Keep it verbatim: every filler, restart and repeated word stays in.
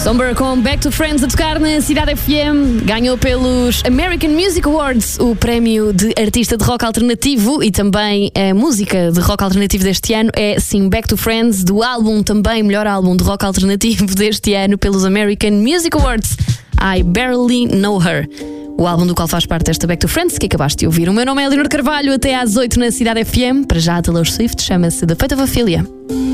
Somber com Back to Friends a tocar na Cidade F M. Ganhou pelos American Music Awards o prémio de artista de rock alternativo e também a música de rock alternativo deste ano é sim Back to Friends, do álbum também melhor álbum de rock alternativo deste ano pelos American Music Awards, I Barely Know Her, o álbum do qual faz parte esta Back to Friends que acabaste de ouvir. O meu nome é Leonor Carvalho, até às oito na Cidade F M. Para já a Taylor Swift, chama-se The Fate of Ophelia.